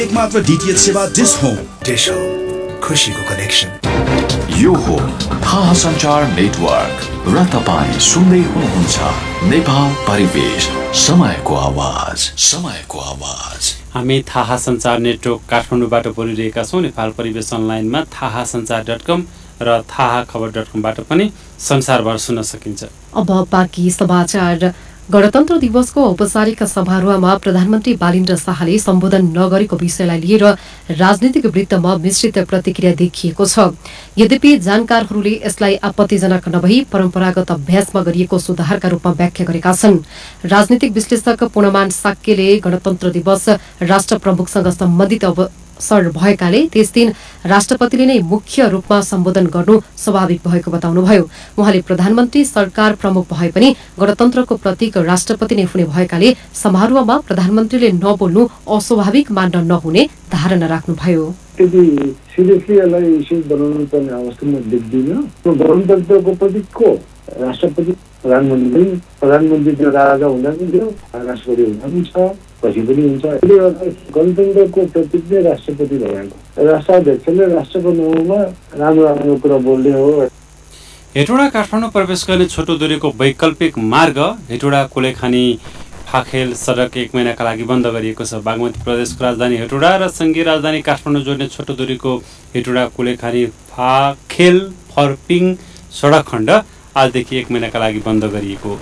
एकमात्र डीटीएच सेवा dish home. Dish home, खुशीको कनेक्सन। यो हो थाहा सञ्चार नेटवर्क र तपाईं सुन्दै हुनुहुन्छ नेपाल परिवेश, समयको आवाज, समयको आवाज। हामी थाहा सञ्चार नेटवर्क काठमाडौँबाट बोलिरहेका छौँ। नेपाल परिवेश अनलाइनमा थाहासञ्चार.com र थाहाखबर.com-बाट पनि संसारभर सुन्न सकिन्छ। अब बाँकी समाचार। गणतन्त्र दिवसको औपचारिक समारोहमा प्रधानमन्त्री बालिन्द्र शाहले सम्बोधन नगरेको विषयलाई लिएर राजनीतिक वृत्तमा मिश्रित प्रतिक्रिया देखिएको छ। यद्यपि जानकारहरूले यसलाई आपत्तिजनक नभई परम्परागत अभ्यासमा गरिएको सुधारका रूपमा व्याख्या गरेका छन्। राजनीतिक विश्लेषक पूर्णमान साक्यले गणतन्त्र दिवस राष्ट्र प्रमुखसँग सम्बन्धित अवसर भएकाले त्यस दिन राष्ट्रपतिले नै मुख्य रूपमा सम्बोधन गर्नु स्वाभाविक भएको बताउनुभयो। उहाँले प्रधानमन्त्री सरकार प्रमुख भए पनि गणतन्त्रको प्रतीक राष्ट्रपति नै हुने भएकाले समारोहमा प्रधानमन्त्रीले नबोल्नु अस्वाभाविक मान्न नहुने धारणा राख्नुभयो। त्यति सिरियसली यसलाई इस्यु बनाउनु पर्ने अवस्था म देख्दिनँ। गणतन्त्रको प्रतीक को? राष्ट्रपति, प्रधानमन्त्री त्यो राजा हुँदा पनि थियो, राष्ट्रपति हुँदा पनि छ, पछि पनि हुन्छ। यसले गर्दा गणतन्त्रको प्रतीक नै राष्ट्रपति भएको। राष्ट्राध्यक्षले राष्ट्रको नाउँमा राम्रो राम्रो कुरा बोल्ने हो। हेटौडा काठमाडौँ प्रवेश गर्ने छोटो दूरीको वैकल्पिक मार्ग हेटौडा कुलेखानी फाखेल सडक 1 महिनाका लागि बन्द गरिएको छ। बागमती प्रदेशको राजधानी हेटौडा र संघीय राजधानी काठमाडौँ जोड्ने छोटो दूरीको हेटौडा कुलेखानी फाखेल फर्पिङ सडक खण्ड आजदेखि 1 महिनाका लागि बन्द गरिएको।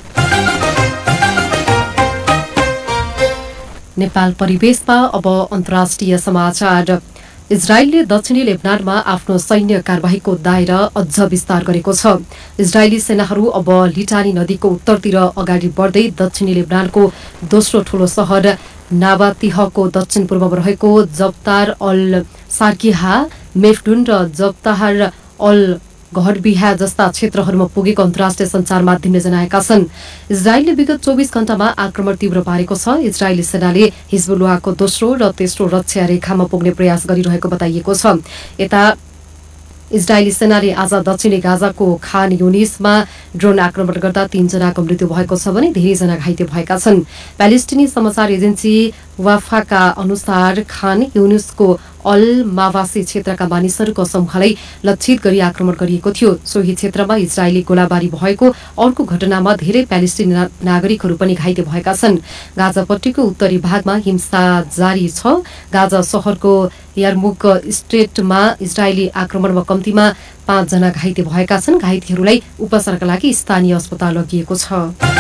नेपाल परिवेशमा अब अन्तर्राष्ट्रिय समाचार। इजरायलले दक्षिणी लेबनानमा आफ्नो सैन्य कारबाहीको दायरा अझ विस्तार गरेको छ। इजरायली सेनाहरू अब लिटानी नदीको उत्तरतिर अगाडि बढ्दै दक्षिणी लेबनानको दोस्रो ठूलो सहर नाबातिहको दक्षिण पूर्वमा रहेको जब्तार अल सार्किहा, मेफडुन र जब्ताहर अल घरबिहा जस्ता क्षेत्रहरूमा पुगेको अन्तर्राष्ट्रिय सञ्चार माध्यमले जनाएका छन्। इजरायलले विगत 24 घण्टामा आक्रमण तीव्र पारेको छ। इजरायली सेनाले हिजबुल्लाहको दोस्रो र तेस्रो रक्षा रेखामा पुग्ने प्रयास गरिरहेको बताइएको छ। यता इजरायली सेनाले आज दक्षिणी गाजाको खान युनिसमा ड्रोन आक्रमण गर्दा 3 जनाको मृत्यु भएको छ भने धेरैजना घाइते भएका छन्। प्यालेस्टिनी समाचार एजेन्सी वाफाका अनुसार खान युनिसको अल मावासी क्षेत्रका मानिसहरूको समूहलाई लक्षित गरी आक्रमण गरिएको थियो। सोही क्षेत्रमा इजरायली गोलाबारी भएको अर्को घटनामा धेरै प्यालेस्टिनी नागरिकहरू पनि घाइते भएका छन्। गाजापट्टीको उत्तरी भागमा हिंसा जारी छ। गाजा शहरको यारमुक स्ट्रेटमा इजरायली आक्रमणमा कम्तीमा 5 जना घाइते भएका छन्। घाइतेहरूलाई उपचारका लागि स्थानीय अस्पताल लगिएको छ।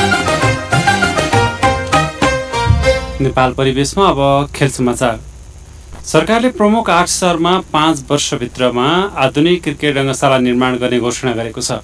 नेपाल परिवेशमा अब खेल समाचार। सरकारले प्रमुख 8 शहरमा 5 वर्षभित्रमा आधुनिक क्रिकेट रङ्गशाला निर्माण गर्ने घोषणा गरेको छ।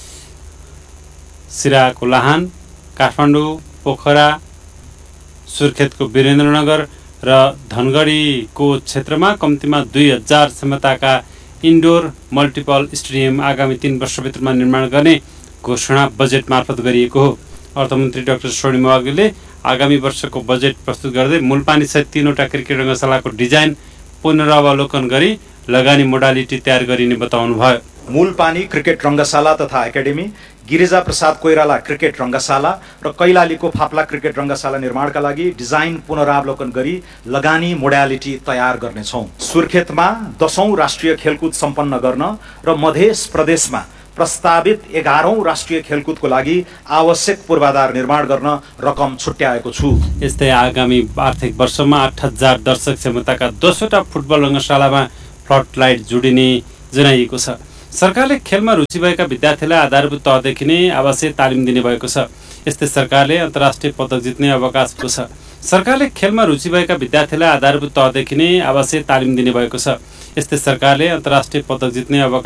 सिराहाको लाहान, काठमाडौँ, पोखरा, सुर्खेतको वीरेन्द्रनगर र धनगढीको क्षेत्रमा कम्तीमा 2000 क्षमताका इन्डोर मल्टिपल स्टेडियम आगामी 3 वर्षभित्रमा निर्माण गर्ने घोषणा बजेट मार्फत गरिएको हो। अर्थमन्त्री डाक्टर स्वर्णिम वाग्लेले आगामी वर्षको बजेट प्रस्तुत गर्दै मूलपानी सहित 3वटा क्रिकेट रङ्गशालाको डिजाइन पुनरावलोकन गरी लगानी मोडालिटी तयार गरिने बताउनुभयो। मूलपानी क्रिकेट रङ्गशाला तथा एकाडेमी, गिरिजा प्रसाद कोइराला क्रिकेट रङ्गशाला र कैलालीको फाप्ला क्रिकेट रङ्गशाला निर्माणका लागि डिजाइन पुनरावलोकन गरी लगानी मोडालिटी तयार गर्नेछौँ। सुर्खेतमा 10औं राष्ट्रिय खेलकुद सम्पन्न गर्न र मध्य प्रदेशमा प्रस्तावित 11औं राष्ट्रिय खेलकुदको लागि आवश्यक पूर्वाधार निर्माण गर्न रकम छुट्याएको छु। यस्तै आगामी आर्थिक वर्षमा 8000 दर्शक क्षमताका 10वटा फुटबल रङ्गशालामा फ्लड लाइट जोडिने जनाइएको छ। सरकारले खेलमा रुचि भएका विद्यार्थीलाई आधारभूत तहदेखि नै आवासीय तालिम दिने भएको छ। यस्तै सरकारले अन्तर्राष्ट्रिय पदक जित्ने अवकाशको छ। सरकारले खेलमा रुचि भएका विद्यार्थीलाई आधारभूत तहदेखि नै आवासीय तालिम दिने भएको छ। यस्तै सरकारले अन्तर्राष्ट्रिय पदक जित्ने अवकाश